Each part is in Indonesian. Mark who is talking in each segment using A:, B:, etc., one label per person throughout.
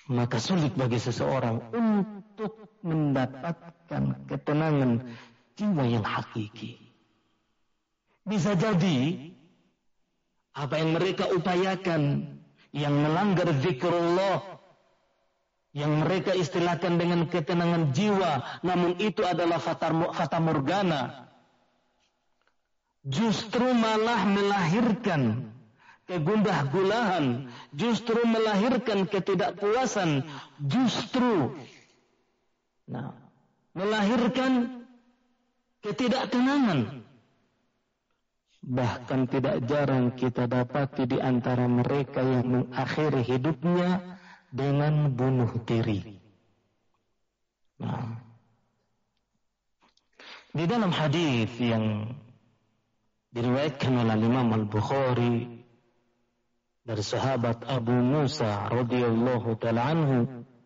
A: maka sulit bagi seseorang untuk mendapatkan ketenangan jiwa yang hakiki. Bisa jadi apa yang mereka upayakan, yang melanggar zikrullah, yang mereka istilahkan dengan ketenangan jiwa, namun itu adalah fata morgana, justru malah melahirkan kegundah gulahan, justru melahirkan ketidakpuasan, justru melahirkan ketidaktenangan. Bahkan tidak jarang kita dapati di antara mereka yang mengakhiri hidupnya dengan bunuh diri. Di dalam hadis yang diriwayatkan oleh Imam Al-Bukhari dari sahabat Abu Musa radhiyallahu ta'ala anhu,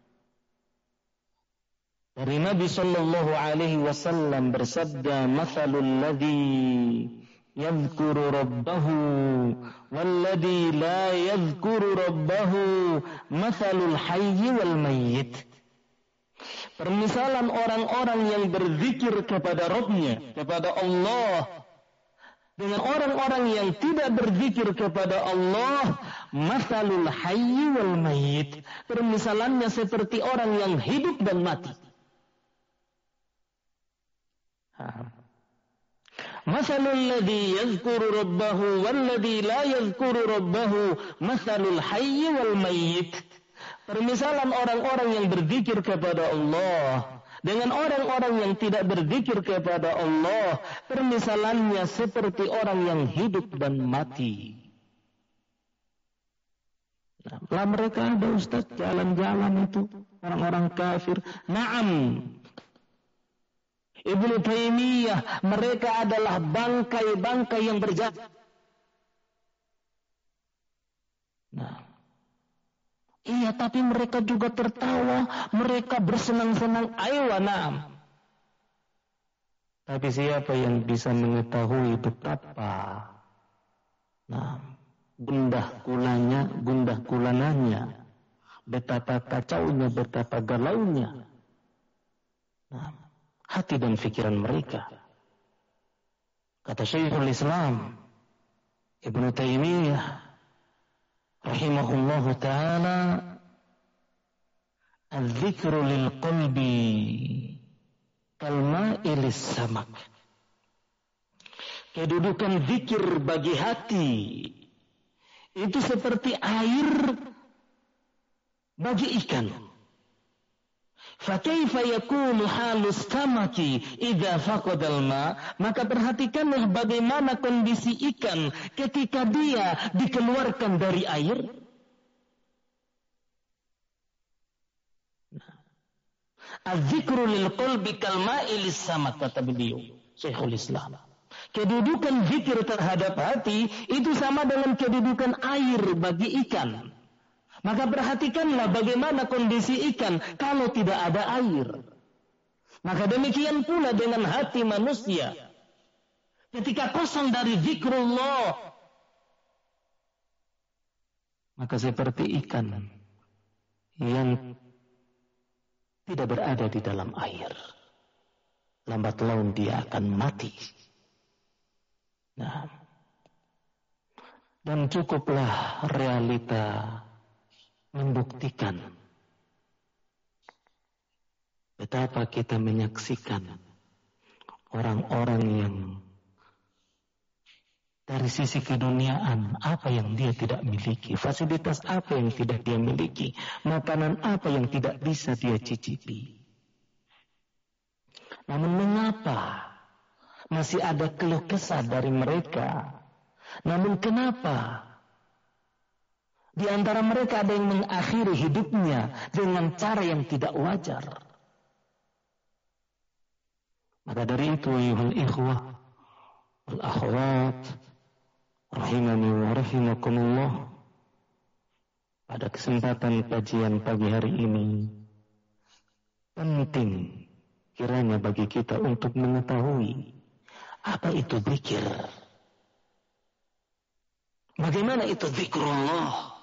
A: dari Nabi sallallahu alaihi wasallam bersabda, "Mathalul ladzi yadhkuru rabbahu walladzi la yadhkuru rabbahu mathalul hayyi wal mayyit." Permisalan orang-orang yang berzikir kepada Rabbnya, kepada Allah, dengan orang-orang yang tidak berzikir kepada Allah, mathalul hayyi wal mayyit. Permisalannya seperti orang yang hidup dan mati. Mathalul ladzi yadhkuru rabbahu walladzi la yadhkuru rabbahu mathalul hayyi wal mayyit. Permisalan orang-orang yang berzikir kepada Allah dengan orang-orang yang tidak berzikir kepada Allah, permisalannya seperti orang yang hidup dan mati. Lah mereka ada Ustaz jalan-jalan itu orang-orang kafir. Naam, Ibnu Taimiyah, mereka adalah bangkai-bangkai yang berjalan. Iya, tapi mereka juga tertawa, mereka bersenang-senang. Aywa, naam. Tapi siapa yang bisa mengetahui betapa gundah gulananya, betapa kacaunya, betapa galaunya hati dan pikiran mereka. Kata Syekhul Islam Ibnu Taimiyah rahimahullahu ta'ala, al-dzikru lil qalbi kalma'i lis-samak. Kedudukan zikir bagi hati itu seperti air bagi ikan. Fakaifa yakunu halus samaki idza faqadal ma? Maka perhatikanlah bagaimana kondisi ikan ketika dia dikeluarkan dari air. Az-zikru lil qalbi kal ma'i lis samak, kata beliau Syekhul Islam. Kedudukan zikir terhadap hati itu sama dengan kedudukan air bagi ikan. Maka perhatikanlah bagaimana kondisi ikan kalau tidak ada air. Maka demikian pula dengan hati manusia. Ketika kosong dari zikrullah, maka seperti ikan yang tidak berada di dalam air. Lambat laun dia akan mati. Dan cukuplah realita membuktikan betapa kita menyaksikan orang-orang yang dari sisi keduniaan apa yang dia tidak miliki, fasilitas apa yang tidak dia miliki, makanan apa yang tidak bisa dia cicipi. Namun mengapa masih ada keluh kesah dari mereka? Namun kenapa di antara mereka ada yang mengakhiri hidupnya dengan cara yang tidak wajar? Maka dari itu, ayuhal ikhwah wal akhwat rahimani wa rahimakumullah, pada kesempatan kajian pagi hari ini penting kiranya bagi kita untuk mengetahui apa itu zikir. Bagaimana itu zikrullah?